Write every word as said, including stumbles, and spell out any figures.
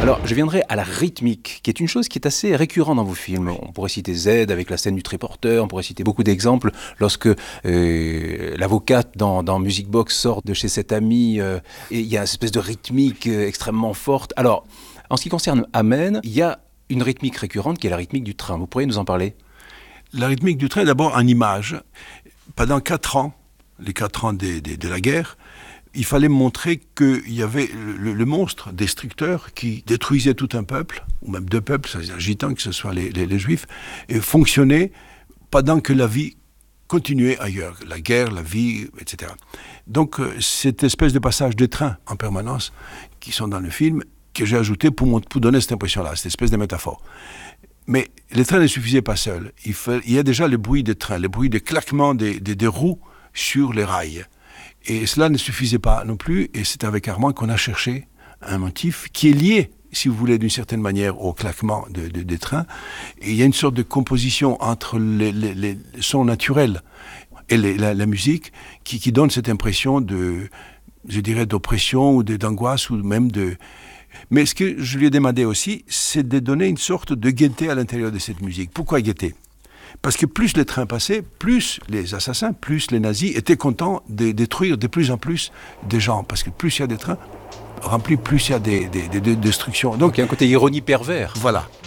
Alors, je viendrai à la rythmique, qui est une chose qui est assez récurrente dans vos films. On pourrait citer Z avec la scène du triporteur, on pourrait citer beaucoup d'exemples lorsque euh, l'avocate dans, dans Music Box sort de chez cet ami euh, et il y a une espèce de rythmique euh, extrêmement forte. Alors, en ce qui concerne Amen, il y a une rythmique récurrente qui est la rythmique du train. Vous pourriez nous en parler ? La rythmique du train, d'abord en image. Pendant quatre ans, les quatre ans de, de, de la guerre, il fallait montrer qu'il y avait le, le monstre destructeur qui détruisait tout un peuple, ou même deux peuples, c'est-à-dire gitans, que ce soit les, les, les juifs, et fonctionnait pendant que la vie continuait ailleurs, la guerre, la vie, et cetera. Donc cette espèce de passage de train en permanence, qui sont dans le film, que j'ai ajouté pour, pour donner cette impression-là, cette espèce de métaphore. Mais les trains ne suffisaient pas seuls. Il, fait, il y a déjà le bruit des trains, le bruit des claquements des, des, des roues sur les rails. Et cela ne suffisait pas non plus, et c'est avec Armand qu'on a cherché un motif qui est lié, si vous voulez, d'une certaine manière, au claquement de, de, des trains. Et il y a une sorte de composition entre les, les, les sons naturels et les, la, la musique qui, qui donne cette impression de, je dirais, d'oppression ou de, d'angoisse ou même de... Mais ce que je lui ai demandé aussi, c'est de donner une sorte de gaieté à l'intérieur de cette musique. Pourquoi gaieté ? Parce que plus les trains passaient, plus les assassins, plus les nazis étaient contents de détruire de plus en plus des gens. Parce que plus il y a des trains remplis, plus il y a des, des, des, des destructions. Donc il y a un côté ironie pervers. Voilà.